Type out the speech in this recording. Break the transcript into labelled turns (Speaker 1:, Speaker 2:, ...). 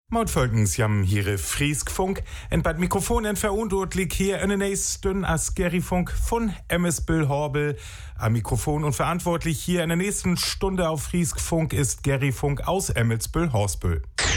Speaker 1: Maut folgens jam hier Frieskfunk en bad Mikrofon en verundort lieg hier in der nächsten as Gerryfunk von Emmesbüll Horbel. Am Mikrofon und verantwortlich hier in der nächsten Stunde auf Frieskfunk ist Gerryfunk aus Emmelsbüll Horsbüll.